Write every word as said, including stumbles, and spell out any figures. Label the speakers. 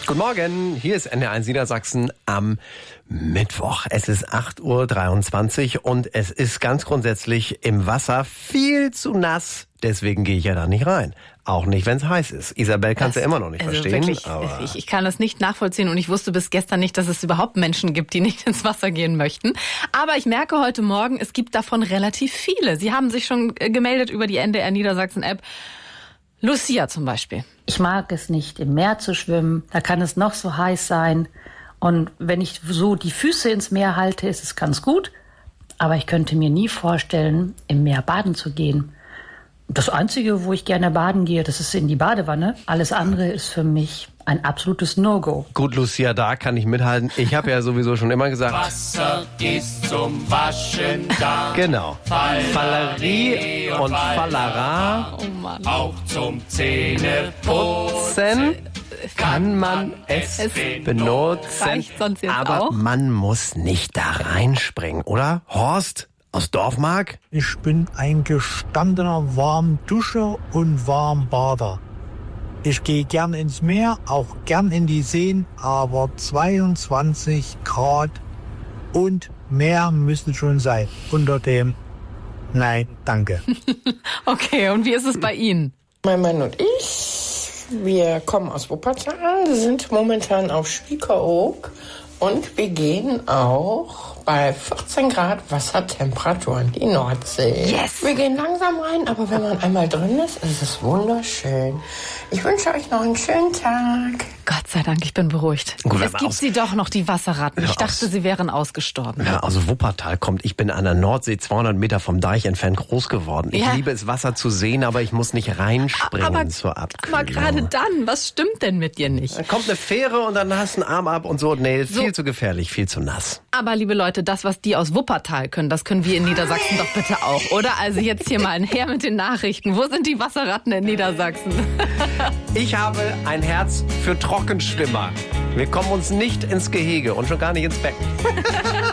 Speaker 1: Guten Morgen, hier ist N D R eins Niedersachsen am Mittwoch. Es ist acht Uhr dreiundzwanzig und es ist ganz grundsätzlich im Wasser viel zu nass. Deswegen gehe ich ja da nicht rein. Auch nicht, wenn es heiß ist. Isabel kannst du ja immer noch nicht
Speaker 2: also
Speaker 1: verstehen.
Speaker 2: Wirklich,
Speaker 1: aber
Speaker 2: ich, ich kann das nicht nachvollziehen und ich wusste bis gestern nicht, dass es überhaupt Menschen gibt, die nicht ins Wasser gehen möchten. Aber ich merke heute Morgen, es gibt davon relativ viele. Sie haben sich schon gemeldet über die N D R Niedersachsen App. Lucia zum Beispiel.
Speaker 3: Ich mag es nicht, im Meer zu schwimmen. Da kann es noch so heiß sein. Und wenn ich so die Füße ins Meer halte, ist es ganz gut. Aber ich könnte mir nie vorstellen, im Meer baden zu gehen. Das Einzige, wo ich gerne baden gehe, das ist in die Badewanne. Alles andere ist für mich ein absolutes No-Go.
Speaker 1: Gut, Lucia, da kann ich mithalten. Ich habe ja sowieso schon immer gesagt...
Speaker 4: Wasser ist zum Waschen da.
Speaker 1: Genau. Fallerie und Fallara.
Speaker 2: Oh Mann.
Speaker 4: Auch zum Zähneputzen.
Speaker 1: Putzen kann man es benutzen.
Speaker 2: Reicht sonst jetzt
Speaker 1: aber
Speaker 2: auch?
Speaker 1: man muss nicht da reinspringen, oder? Horst aus Dorfmark?
Speaker 5: Ich bin ein gestandener Warmduscher und Warmbader. Ich gehe gern ins Meer, auch gern in die Seen, aber zweiundzwanzig Grad und mehr müssen schon sein. Unter dem Nein, danke.
Speaker 2: Okay, und wie ist es bei Ihnen?
Speaker 6: Mein Mann und ich, wir kommen aus Wuppertal, sind momentan auf Spiekeroog und wir gehen auch bei vierzehn Grad Wassertemperatur in die Nordsee.
Speaker 2: Yes!
Speaker 6: Wir gehen langsam rein, aber wenn man einmal drin ist, ist es wunderschön. Ich wünsche euch noch einen schönen Tag.
Speaker 2: Gott sei Dank, ich bin beruhigt.
Speaker 1: Gut, wenn
Speaker 2: es
Speaker 1: man
Speaker 2: gibt
Speaker 1: aus-
Speaker 2: sie doch noch, die Wasserratten. Ich
Speaker 1: Ja,
Speaker 2: dachte,
Speaker 1: aus-
Speaker 2: sie wären ausgestorben.
Speaker 1: Wer aus Wuppertal kommt, ich bin an der Nordsee zweihundert Meter vom Deich entfernt groß geworden. Ich
Speaker 2: Ja.
Speaker 1: liebe es, Wasser zu sehen, aber ich muss nicht reinspringen
Speaker 2: aber,
Speaker 1: zur Abkühlung.
Speaker 2: aber gerade dann, was stimmt denn mit dir nicht?
Speaker 1: Dann kommt eine Fähre und dann hast du einen Arm ab und so. Nee,
Speaker 2: So.
Speaker 1: viel zu gefährlich, viel zu nass.
Speaker 2: Aber liebe Leute, das, was die aus Wuppertal können, das können wir in Niedersachsen doch bitte auch, oder? Also jetzt hier mal ein Her mit den Nachrichten. Wo sind die Wasserratten in Niedersachsen?
Speaker 1: Ich habe ein Herz für Trockenschwimmer. Wir kommen uns nicht ins Gehege und schon gar nicht ins Becken.